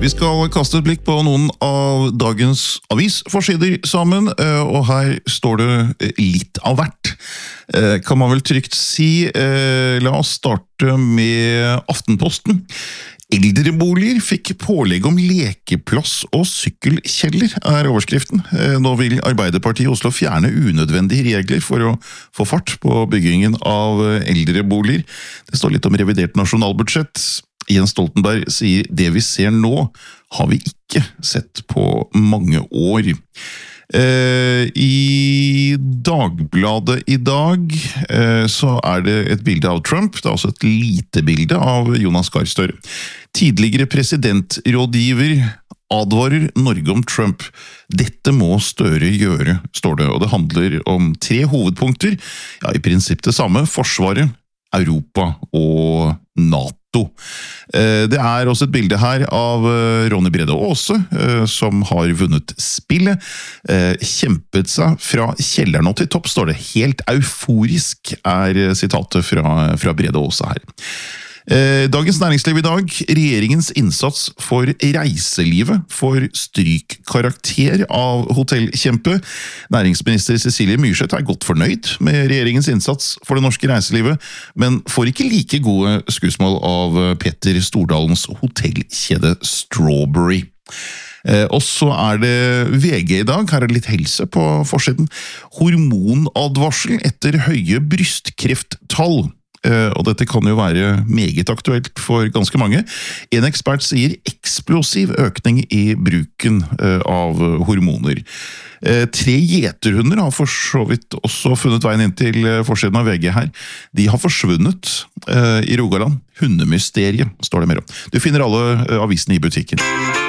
Vi skal kaste et blikk på noen av dagens avisforsider sammen, og her står det litt av hvert. Kan man vel trygt si. La oss starte med Aftenposten. Eldreboliger fikk pålegg om lekeplass og sykkelkjeller, overskriften. Nå vil Arbeiderpartiet i Oslo fjerne unødvendige regler for å få fart på byggingen av eldreboliger. Det står litt om revidert nasjonalbudsjett. Jens Stoltenberg sier det vi ser nå har vi ikke sett på mange år. I Dagbladet i dag så det et bilde av Trump, det også et lite bilde av Jonas Gahr Støre. Tidligere presidentrådgiver advarer Norge om Trump. Dette må Støre gjøre, står det, og det handler om 3 hovedpunkter. Ja, i prinsipp det samme: Forsvaret, Europa og NATO. Det også et bilde her av Ronny Brede Aase, som har vunnet spillet. Kjempet seg fra kjelleren og til topp, står det. Helt euforisk sitatet fra Brede Aase her. Dagens Næringsliv i dag. Regjeringens innsats for reiselivet får strykkarakter av hotellkjempe. Næringsminister Cecilie Myrseth godt fornøyd med regjeringens innsats for det norske reiselivet, men får ikke like gode skussmål av Petter Stordalens hotellkjede Strawberry. Og så det VG i dag, her det litt helse på forsiden. Hormonadvarsel etter høye brystkrefttall. Og dette kan jo være meget aktuelt for ganske mange. En ekspert sier eksplosiv økning i bruken av hormoner. 3 gjeterhunder har for så vidt også funnet veien inn til forsiden av VG her. De har forsvunnet i Rogaland. Hundemysteriet står det mer om. Du finner alle avisene i butikken.